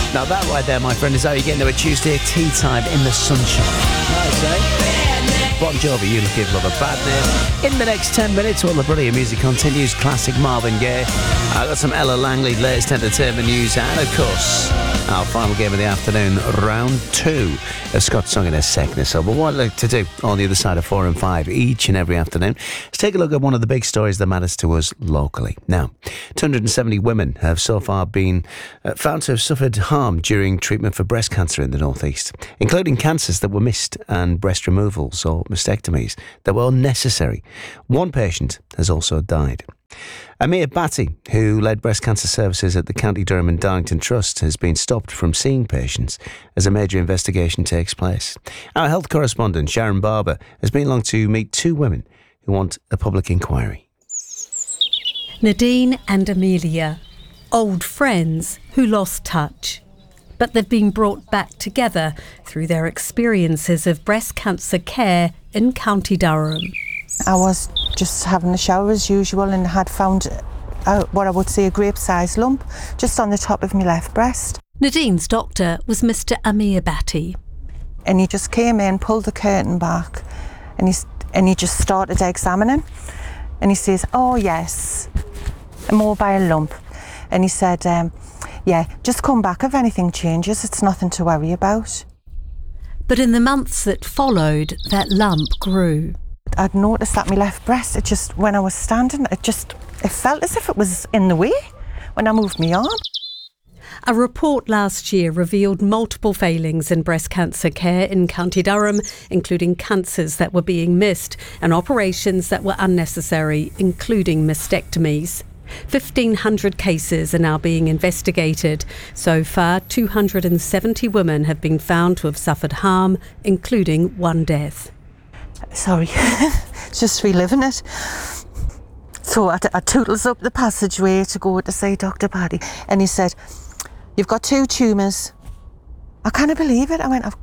Now that right there, my friend, is how you get into a Tuesday tea time in the sunshine. Nice, eh? Bon Jovi, You Give Love a Bad Name. In the next 10 minutes, all the brilliant music continues. Classic Marvin Gaye. I've got some Ella Langley, latest entertainment news, and of course, our final game of the afternoon, round 2 of Scott's Song in a Second or so. But what I'd like to do on the other side of 4 and 5 each and every afternoon is take a look at one of the big stories that matters to us locally. Now, 270 women have so far been found to have suffered harm during treatment for breast cancer in the North East, including cancers that were missed and breast removals or mastectomies that were unnecessary. One patient has also died. Amir Bhatti, who led breast cancer services at the County Durham and Darlington Trust, has been stopped from seeing patients as a major investigation takes place. Our health correspondent, Sharon Barber, has been along to meet 2 women who want a public inquiry. Nadine and Amelia, old friends who lost touch. But they've been brought back together through their experiences of breast cancer care in County Durham. I was just having a shower as usual and had found what I would say a grape-sized lump just on the top of my left breast. Nadine's doctor was Mr. Amir Bhatti. And he just came in, pulled the curtain back, and he just started examining. And he says, "Oh yes, a mobile lump." And he said, "Yeah, just come back if anything changes. It's nothing to worry about." But in the months that followed, that lump grew. I'd noticed that my left breast, it just, when I was standing, it felt as if it was in the way when I moved my arm. A report last year revealed multiple failings in breast cancer care in County Durham, including cancers that were being missed and operations that were unnecessary, including mastectomies. 1,500 cases are now being investigated. So far, 270 women have been found to have suffered harm, including 1 death. Sorry, just reliving it. So I tootles up the passageway to go to see Dr. Paddy, and he said, "You've got 2 tumours." I can't believe it. I went,